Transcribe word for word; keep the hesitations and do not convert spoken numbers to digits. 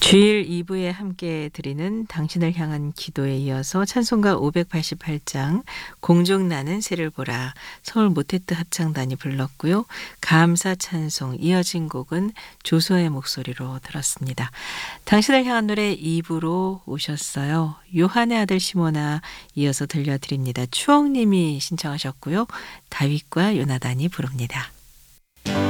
주일 이 부에 함께 드리는 당신을 향한 기도에 이어서 찬송가 오백팔십팔 장 공중 나는 새를 보라 서울 모테트 합창단이 불렀고요. 감사 찬송 이어진 곡은 조소의 목소리로 들었습니다. 당신을 향한 노래 이 부로 오셨어요. 요한의 아들 시모나 이어서 들려드립니다. 추억님이 신청하셨고요. 다윗과 요나단이 부릅니다.